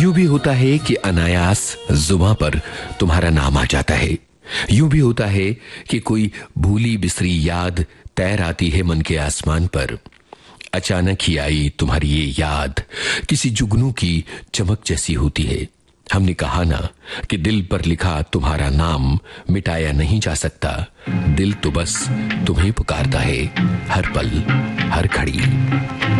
यूं भी होता है कि अनायास जुबां पर तुम्हारा नाम आ जाता है। यूं भी होता है कि कोई भूली बिसरी याद तैर आती है मन के आसमान पर। अचानक ही आई तुम्हारी ये याद किसी जुगनू की चमक जैसी होती है। हमने कहा ना कि दिल पर लिखा तुम्हारा नाम मिटाया नहीं जा सकता। दिल तो बस तुम्हें पुकारता है हर पल हर घड़ी।